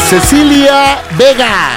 Cecilia Vega.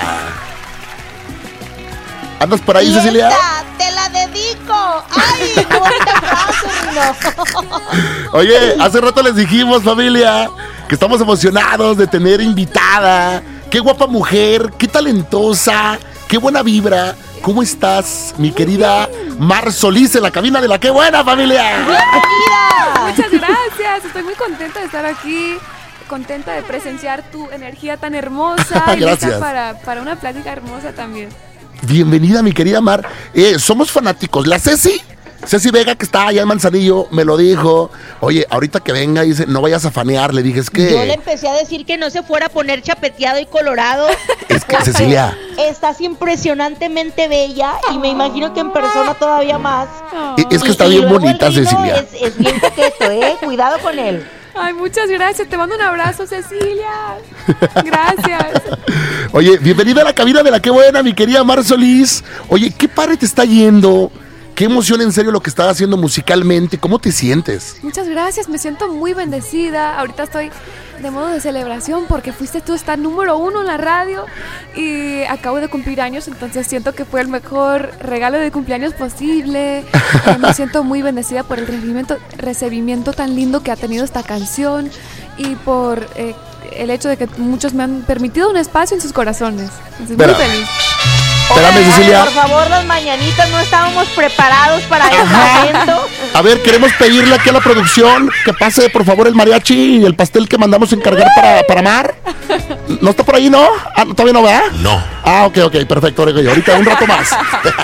¿Andas por ahí, Cecilia? Te la dedico. ¡Ay, qué bonita frase, Rino! Oye, hace rato les dijimos, familia, que estamos emocionados de tener invitada. Qué guapa mujer, qué talentosa, qué buena vibra. ¿Cómo estás, mi querida Mar Solís, en la cabina de La Qué Buena, familia? ¡Bienvenida! Muchas gracias, estoy muy contenta de estar aquí, contenta de presenciar tu energía tan hermosa y Gracias. lista para una plática hermosa también. Bienvenida, mi querida Mar. Somos fanáticos. La Ceci Vega, que está allá en Manzanillo, me lo dijo. Oye, ahorita que venga, dice, no vayas a fanear. Le dije, es que... Yo le empecé a decir que no se fuera a poner chapeteado y colorado. Es que, Cecilia... Estás impresionantemente bella y me imagino que en persona todavía más. Es que está bien luego bonita, el Rino Cecilia. Es bien coqueto, Cuidado con él. Ay, muchas gracias, te mando un abrazo, Cecilia. Gracias. Oye, bienvenida a la cabina de La Qué Buena, mi querida Mar Solís. Oye, qué padre te está yendo. Qué emoción, en serio, lo que estás haciendo musicalmente. ¿Cómo te sientes? Muchas gracias, me siento muy bendecida. Ahorita estoy de modo de celebración porque fuiste tú, está número 1 en la radio y acabo de cumplir años, entonces siento que fue el mejor regalo de cumpleaños posible. Me siento muy bendecida por el recibimiento tan lindo que ha tenido esta canción y por el hecho de que muchos me han permitido un espacio en sus corazones. Entonces, muy feliz. Espérame, Cecilia. Por favor, las mañanitas, no estábamos preparados para ese momento. A ver, queremos pedirle aquí a la producción que pase, por favor, el mariachi y el pastel que mandamos encargar para Mar. ¿No está por ahí, no? Ah, ¿todavía no va? No. Ah, ok, perfecto. Ahorita, un rato más.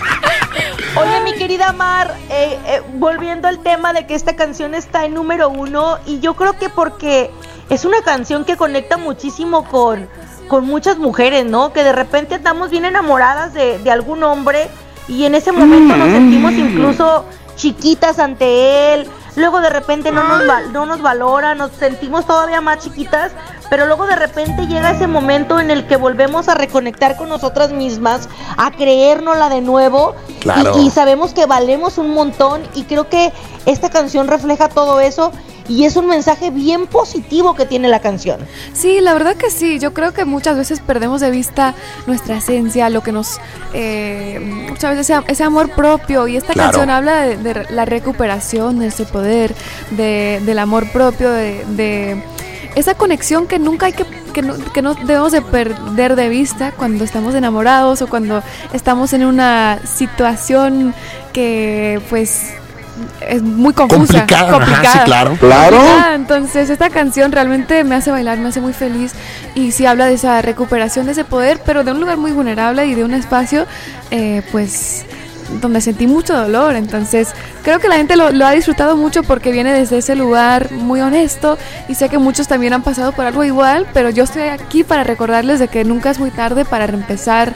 Oye, mi querida Mar, volviendo al tema de que esta canción está en número 1, y yo creo que porque es una canción que conecta muchísimo con muchas mujeres, ¿no? Que de repente estamos bien enamoradas de algún hombre y en ese momento nos sentimos incluso chiquitas ante él. Luego de repente no nos valora, nos sentimos todavía más chiquitas, pero luego de repente llega ese momento en el que volvemos a reconectar con nosotras mismas, a creérnosla de nuevo. Claro. Y sabemos que valemos un montón, y creo que esta canción refleja todo eso. Y es un mensaje bien positivo que tiene la canción. Sí, la verdad que sí. Yo creo que muchas veces perdemos de vista nuestra esencia, lo que nos... muchas veces ese amor propio. Y esta canción habla de la recuperación, de ese poder, del amor propio, de esa conexión que nunca hay que no debemos de perder de vista cuando estamos enamorados o cuando estamos en una situación que pues... es muy confusa, complicada. Ajá, sí, claro. Entonces esta canción realmente me hace bailar, me hace muy feliz y sí habla de esa recuperación de ese poder, pero de un lugar muy vulnerable y de un espacio pues donde sentí mucho dolor. Entonces creo que la gente lo ha disfrutado mucho porque viene desde ese lugar muy honesto y sé que muchos también han pasado por algo igual, pero yo estoy aquí para recordarles de que nunca es muy tarde para reempezar,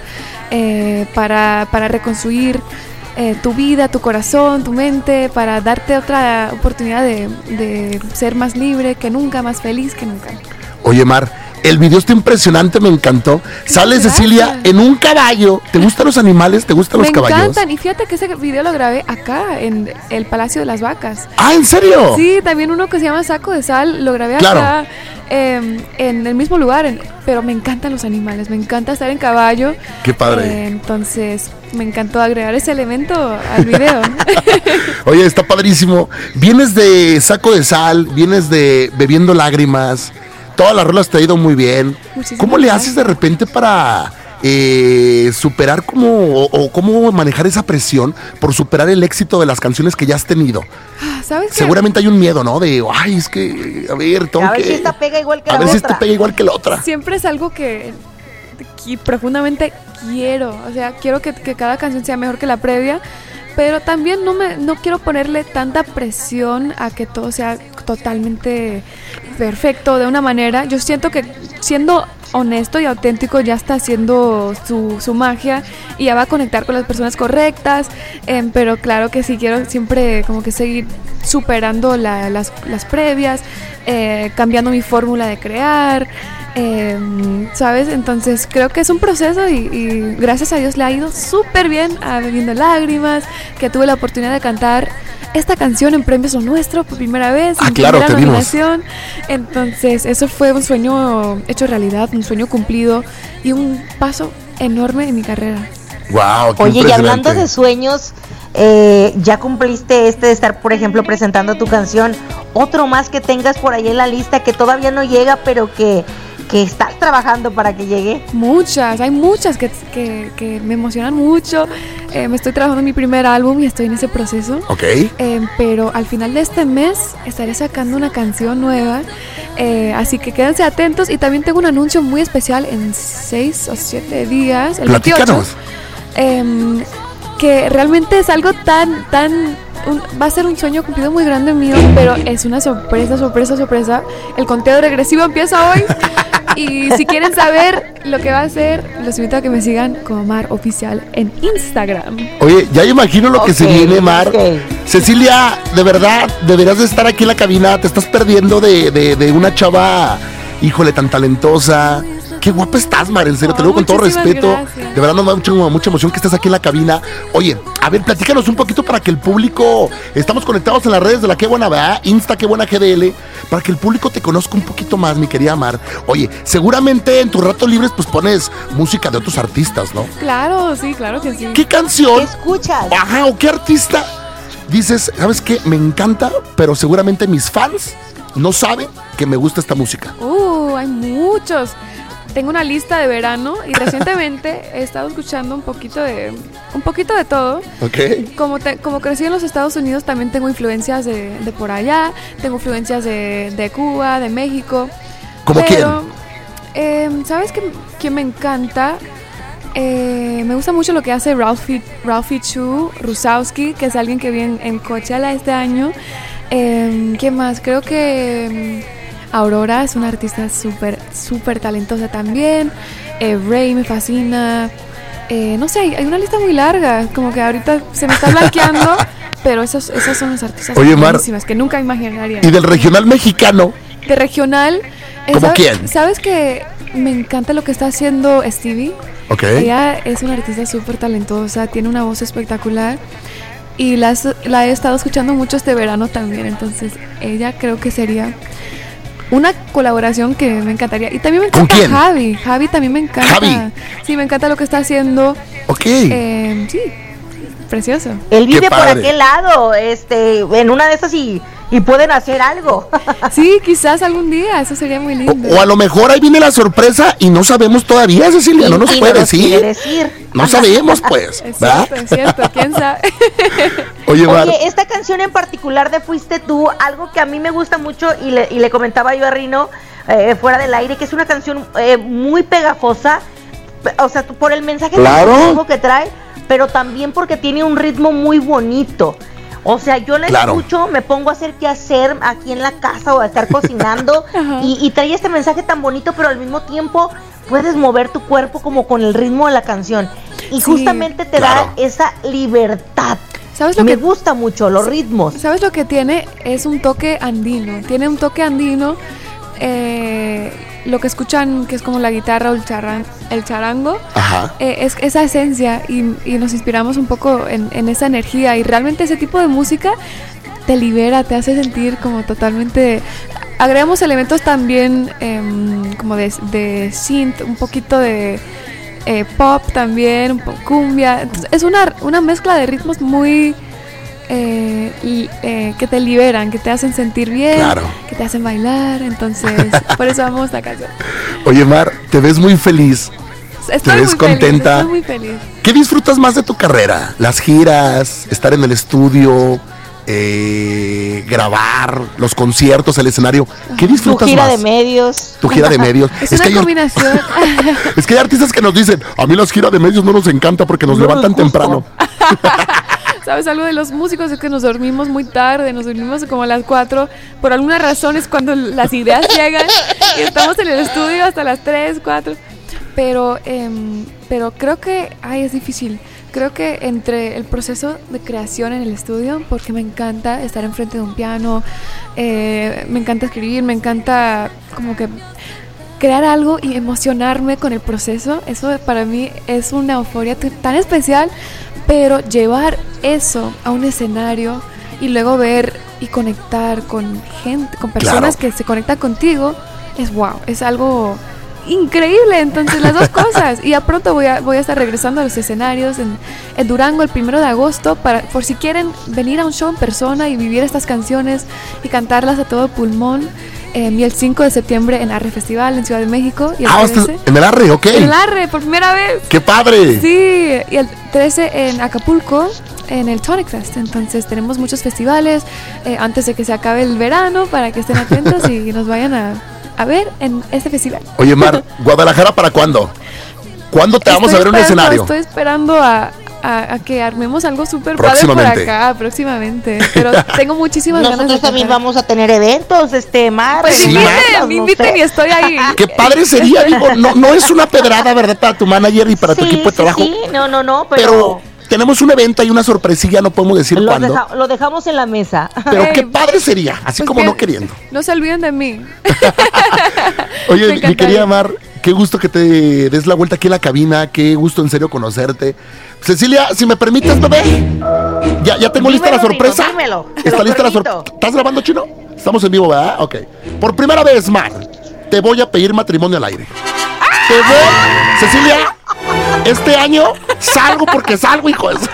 para reconstruir tu vida, tu corazón, tu mente, para darte otra oportunidad de ser más libre que nunca, más feliz que nunca. Oye, Mar, el video está impresionante, me encantó. Sale Cecilia en un caballo. ¿Te gustan los animales? ¿Te gustan los caballos? Me encantan, y fíjate que ese video lo grabé acá, en el Palacio de las Vacas. Ah, ¿en serio? Sí, también uno que se llama Saco de Sal, lo grabé acá, en el mismo lugar, pero me encantan los animales, me encanta estar en caballo. Qué padre. Entonces me encantó agregar ese elemento al video. Oye, está padrísimo. Vienes de Saco de Sal, vienes de Bebiendo Lágrimas. Todas las rolas te ha ido muy bien. ¿Cómo le haces de repente para superar cómo manejar esa presión por superar el éxito de las canciones que ya has tenido? ¿Sabes? Seguramente hay un miedo, ¿no? De, ay, es que, a ver, tengo a ver que... si esta pega igual que la otra. A ver si otra. esta pega igual que la otra. Siempre es algo que profundamente quiero. O sea, quiero que cada canción sea mejor que la previa, pero también no quiero ponerle tanta presión a que todo sea totalmente perfecto de una manera. Yo siento que siendo honesto y auténtico ya está haciendo su magia y ya va a conectar con las personas correctas, pero claro que sí quiero siempre como que seguir superando las previas, cambiando mi fórmula de crear, ¿sabes? Entonces creo que es un proceso y gracias a Dios le ha ido súper bien a Bebiendo Lágrimas, que tuve la oportunidad de cantar esta canción en Premios Lo Nuestro por primera vez. Claro, te vimos. Entonces, eso fue un sueño hecho realidad, un sueño cumplido y un paso enorme en mi carrera. Wow, oye, y hablando de sueños, ya cumpliste de estar, por ejemplo, presentando tu canción. Otro más que tengas por ahí en la lista que todavía no llega, pero que estás trabajando para que llegue. Hay muchas que me emocionan mucho. Me estoy trabajando en mi primer álbum y estoy en ese proceso. Ok. Pero al final de este mes estaré sacando una canción nueva. Así que quédense atentos. Y también tengo un anuncio muy especial en 6 o 7 días. El 28. Que realmente es algo va a ser un sueño cumplido muy grande mío, pero es una sorpresa. El conteo regresivo empieza hoy. Y si quieren saber lo que va a ser, los invito a que me sigan como Mar Oficial en Instagram. Oye, ya imagino lo que se viene, Mar. Cecilia, de verdad, deberías de estar aquí en la cabina. Te estás perdiendo de una chava, híjole, tan talentosa. Qué guapa estás, Mar, en serio, te lo digo con todo respeto. Gracias. De verdad nos da mucha emoción que estés aquí en la cabina. Oye, a ver, platícanos un poquito para que el público, estamos conectados en las redes de la Qué Buena, ¿verdad? Insta, Qué Buena GDL, para que el público te conozca un poquito más, mi querida Mar. Oye, seguramente en tus ratos libres pues pones música de otros artistas, ¿no? Claro, sí, claro que sí. ¿Qué canción? ¿Qué escuchas? Ajá, o qué artista dices, ¿sabes qué? Me encanta, pero seguramente mis fans no saben que me gusta esta música. Hay muchos. Tengo una lista de verano y recientemente he estado escuchando un poquito de todo. Okay. Como crecí en los Estados Unidos, también tengo influencias de por allá. Tengo influencias de Cuba, de México. ¿Cómo quién? ¿Sabes quién me encanta? Me gusta mucho lo que hace Ralphie Chu Rusowski, que es alguien que viene en Coachella este año. ¿Quién más? Creo que Aurora es una artista súper talentosa también. Ray me fascina. No sé, hay una lista muy larga. Como que ahorita se me está blanqueando. Pero esas son las artistas buenísimas que nunca imaginaría. ¿Y del regional mexicano? De regional. ¿Cómo quién? ¿Sabes que me encanta lo que está haciendo Stevie? Okay. Ella es una artista súper talentosa. Tiene una voz espectacular. Y la he estado escuchando mucho este verano también. Entonces ella creo que sería una colaboración que me encantaría. Y también me encanta Javi. Javi también me encanta. Javi. Sí, me encanta lo que está haciendo. Ok. Sí, precioso. Él vive por aquel lado, en una de esas y pueden hacer algo. Sí, quizás algún día, eso sería muy lindo. O a lo mejor ahí viene la sorpresa y no sabemos todavía, Cecilia, no nos puede decir. No sabemos, pues. Es cierto, quién sabe. Oye, esta canción en particular de Fuiste Tú, algo que a mí me gusta mucho y le comentaba yo a Rino fuera del aire, que es una canción muy pegajosa, o sea, por el mensaje que trae, pero también porque tiene un ritmo muy bonito. O sea, yo la escucho, me pongo a hacer qué hacer aquí en la casa o a estar cocinando y trae este mensaje tan bonito, pero al mismo tiempo puedes mover tu cuerpo como con el ritmo de la canción y justamente te da esa libertad. ¿Sabes lo me gusta mucho los ritmos? ¿Sabes lo que tiene? Es un toque andino. Tiene un toque andino. Lo que escuchan, que es como la guitarra o el charango, es esa esencia y nos inspiramos un poco en esa energía y realmente ese tipo de música te libera, te hace sentir como totalmente. Agregamos elementos también como de synth, un poquito de pop también, un poco cumbia. Entonces, es una mezcla de ritmos muy que te liberan, que te hacen sentir bien, que te hacen bailar. Entonces, por eso vamos a casa. Oye, Mar, te ves muy feliz. Te ves contenta. Estoy muy feliz. ¿Qué disfrutas más de tu carrera? ¿Las giras? ¿Estar en el estudio? ¿Grabar? ¿Los conciertos? ¿El escenario? ¿Qué disfrutas más? Tu gira de medios. Tu gira de medios. Es una combinación. Es que hay artistas que nos dicen, a mí las giras de medios no nos encanta porque nos levantan temprano. ¿Sabes? Algo de los músicos es que nos dormimos muy tarde, nos dormimos como a las 4. Por alguna razón es cuando las ideas llegan y estamos en el estudio hasta las 3, 4. Pero creo que es difícil. Creo que entre el proceso de creación en el estudio, porque me encanta estar enfrente de un piano, me encanta escribir, me encanta como que crear algo y emocionarme con el proceso. Eso para mí es una euforia tan especial. Pero llevar eso a un escenario y luego ver y conectar con gente, con personas que se conectan contigo, es wow, es algo increíble. Entonces las dos cosas. Y ya pronto voy a estar regresando a los escenarios en Durango el 1 de agosto por si quieren venir a un show en persona y vivir estas canciones y cantarlas a todo pulmón. Y el 5 de septiembre en Arre Festival en Ciudad de México. Y el 13, en el Arre, ok. En el Arre, por primera vez. ¡Qué padre! Sí, y el 13 en Acapulco, en el Tonic Fest. Entonces tenemos muchos festivales antes de que se acabe el verano para que estén atentos y nos vayan a ver en este festival. Oye, Mar, ¿Guadalajara para cuándo? ¿Cuándo te vamos a ver en un escenario? Estoy esperando a que armemos algo súper padre por acá próximamente. Pero tengo muchísimas ganas de Nosotros también vamos a tener eventos, Mar. Pues sí, me inviten y estoy ahí. Qué padre sería, digo, no es una pedrada, ¿verdad? Para tu manager y para tu equipo de trabajo. Sí, no, pero tenemos un evento y una sorpresilla, no podemos decir cuándo. Lo dejamos en la mesa. Pero qué padre sería, así pues como no queriendo. No se olviden de mí. Oye, mi querida Mar, qué gusto que te des la vuelta aquí en la cabina, qué gusto en serio conocerte. Cecilia, si me permites, bebé, ya tengo lista la sorpresa. Dímelo. ¿Está lista la sorpresa? ¿Estás grabando, Chino? Estamos en vivo, ¿verdad? Ok. Por primera vez, Mar, te voy a pedir matrimonio al aire. Te voy, Cecilia, este año salgo porque salgo, hijo de...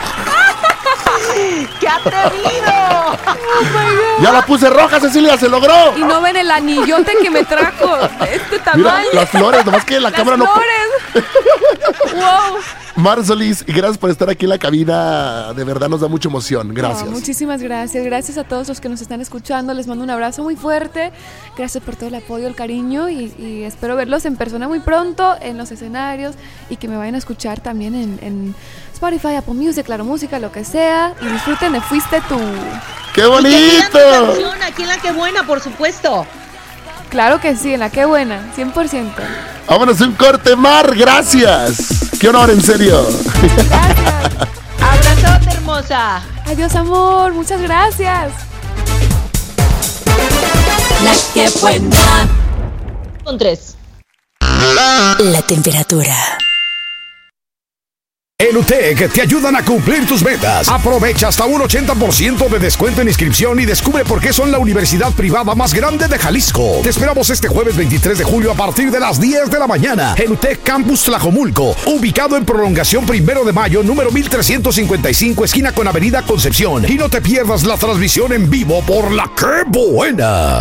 ¡Qué atrevido! Oh my God. Ya la puse roja, Cecilia, se logró. Y no ven el anillote que me trajo de este tamaño. Mira, las flores, nomás que la cámara no... ¡Las flores! ¡Wow! Mar Solís, gracias por estar aquí en la cabina, de verdad nos da mucha emoción, gracias. No, muchísimas gracias a todos los que nos están escuchando, les mando un abrazo muy fuerte, gracias por todo el apoyo, el cariño y espero verlos en persona muy pronto en los escenarios y que me vayan a escuchar también en Spotify, Apple Music, Claro Música, lo que sea, y disfruten de Fuiste Tú. ¡Qué bonito! Aquí en La Qué Buena, por supuesto. Claro que sí, en La Qué Buena, 100%. Vámonos un corte, Mar, gracias. Qué honor, en serio. Gracias. Abrazote, hermosa. Adiós, amor, muchas gracias. La Qué Buena. Con 3. La temperatura. En UTEC te ayudan a cumplir tus metas. Aprovecha hasta un 80% de descuento en inscripción y descubre por qué son la universidad privada más grande de Jalisco. Te esperamos este jueves 23 de julio a partir de las 10 de la mañana en UTEC Campus Tlajomulco, ubicado en Prolongación 1 de Mayo, número 1355, esquina con Avenida Concepción. Y no te pierdas la transmisión en vivo por La Qué Buena.